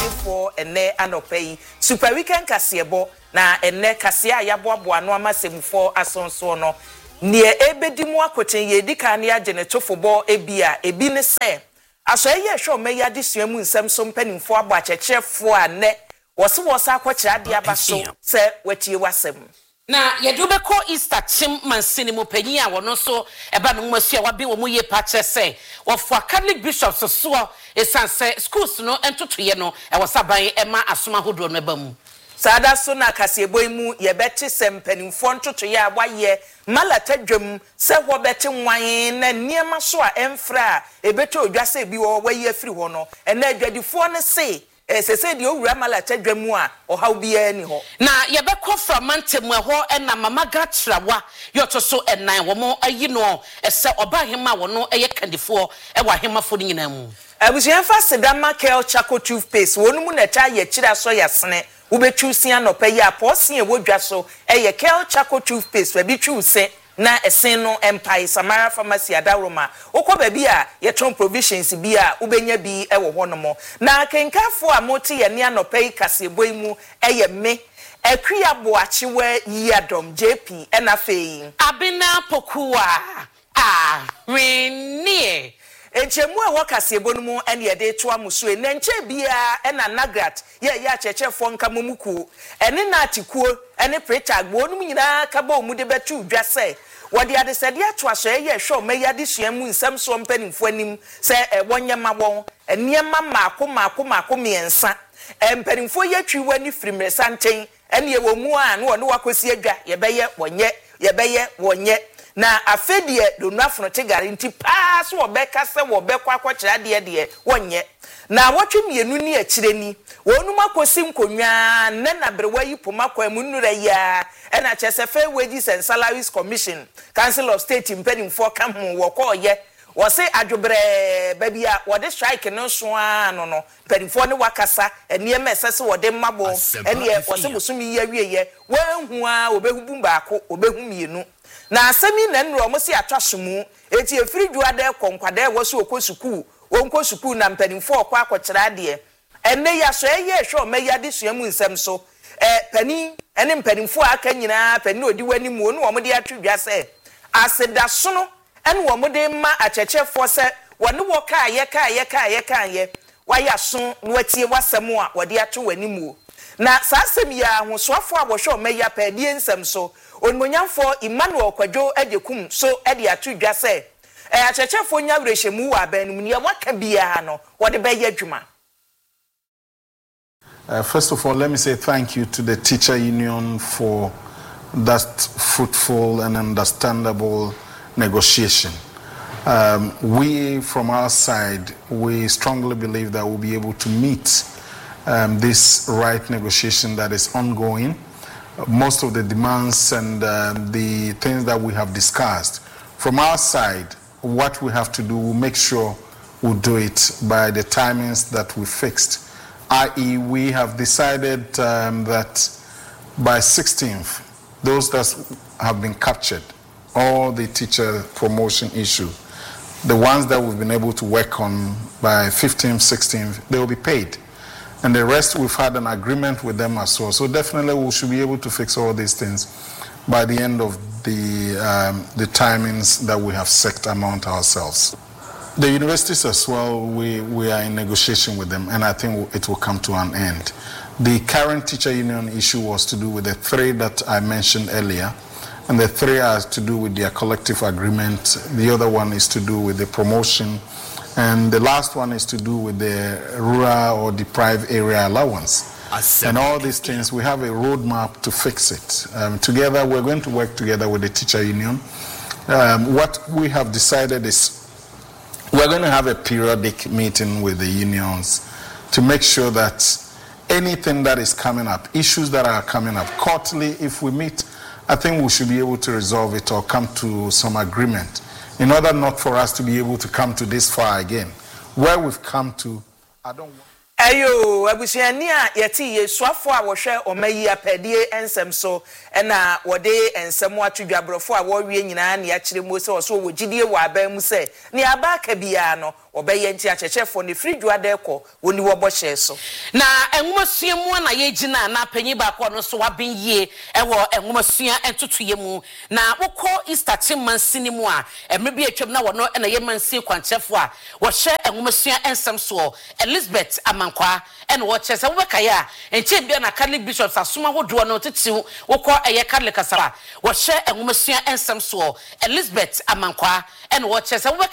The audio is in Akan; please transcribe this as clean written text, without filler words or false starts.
for ene anopei super weekend kasebo na ene kasia yaboabo ano amasemfo asonso no ne ebedimu akoten ye dika ne agenetofo ebia ebi ne se aso eye hwe omeya desuamu nsem so mpanimfo abo achechefo ane wosa akwakira de abaso se watie wasem na yedubeko Easter chim mansini mupenyi a wono so eba no masu a wabe wo mu ye pa chese wo for Catholic bishops so esanse schools no entotoye no e wosaban ema asoma hodo no eba mu sada so na kasebo mu ye beti sempanimfo ntotoye a waye malatadwam se wo beti nwan na niema so a emfra ebeto odwase bi wo waye afiri ho no ena adwadifo ne se sese de owura malatadwamu a ohaw bia ni ho na yebekọ from mantemu ho na mama gatrawa yotoso enan wo mo ayi no ese oba hema wo no eye kandifo e wa hemafo ni nyina mu abusuanfa sedama kel chaco toothpaste wonu mu na cha ye kira so yasene wo betwusia no pa ya posie wodwa so eye kel chaco toothpaste wa bitwuse na esen no empire Samara pharmacy adawroma okoba bi a yeton provisions bi a ubenya bi ewo honomo na kenkafo a moti ye ne anopai kasebo mu eye me akria boachiwe yadom JP enafei abina pokuwa renie enchemu e wakasebo no mu ene ye de to amuso ene nche bia ena nagrat ye achechefo nka momuku ene na atikuo ene preacher agbo no nyina ka ba omu de betu dwase wodi adesede ato aso ye hwe omeya de suamu nsam so mpanimfo anim se wonyema won eniema maako miensa mpanimfo ye twi wani firimresa nten ene ye wo mu a no wakosi adwa ye beye wonye na afedie donuafono te guarantee pass wo beka se wo bekwa kwakira de wonye na wotwe mienu ni akire ni wonu makosi nkonwa ne na brewa yi pomakwa munura ya ena chesefe wages and salaries commission council of state impeding for come wo koye wo se adwobre babia wo de strike no so no impeding ne wakasa eniema esese wo de mabo ene wo se musumi ya wieye wanhu a obehubu baako obehu mienu na asemi na nro mo si atwasomu eti efiri duade konkwade wo so okosuku wonko suku na mpanimfo okwa akwakira de enne ya so eye hwe omeya de suamu nsem so pani ene mpanimfo aka nyina pani odi wani mu onu wo mo de atwedwa se asedaso no ene wo mo de ma achechefo se wone wo ka ye wa ya so no atie wasem a wo de atwe wani mu na sasem ya hosoafo a wo hwe omeya pa die nsem so onmonyamfo Emmanuel Kwadwo adekum so ade atwedwa se achechefo nya wrehemu wa banum ne waka bia no wode beye adwuma. First of all, let me say thank you to the teacher union for that fruitful and understandable negotiation. We from our side, we strongly believe that we'll be able to meet this right negotiation that is ongoing. Most of the demands and the things that we have discussed from our side, what we have to do, we'll make sure we'll do it by the timings that we fixed. I.e., we have decided that by 16th, those that have been captured, all the teacher promotion issue, the ones that we've been able to work on by 15th, 16th, they will be paid. And the rest, we've had an agreement with them as well. So definitely we should be able to fix all these things by the end of the timings that we have set among ourselves. The universities as well, we are in negotiation with them, and I think it will come to an end. The current teacher union issue was to do with the three that I mentioned earlier, and the three are to do with their collective agreement. The other one is to do with the promotion, and the last one is to do with the rural or deprived area allowance. And all these things, we have a roadmap to fix it. Together, we're going to work together with the teacher union. What we have decided is we're going to have a periodic meeting with the unions to make sure that anything that is coming up, issues that are coming up, quarterly, if we meet, I think we should be able to resolve it or come to some agreement in order not for us to be able to come to this far again. Where we've come to, I don't want... Ayo abusuani a yeti yesuafo a wo hwe omayi apedie ensem so na wode ensem atudwabrofo a wo wie nyina na ya kire mo se wo so wo gidie wo aban mu se ne aba ka bia no obeye nti akyekefo ne free dwade ko woni wo bo hye so na enwumasua mu na ye gina na panyi ba ko no so waben yie ewo enwumasua entotoye mu na wokọ Easter timansini mu a emrebi atwam na wono na ye mansi kwanchefo a wo hye enwumasua ensem so Elizabeth Amankwa ene wo chese wo bekaya enche bia na Catholic bishops asoma hodo no tetew wokọ eye Catholic asara wo hye enwumasua ensem so Elizabeth Amankwa ene wo chese wo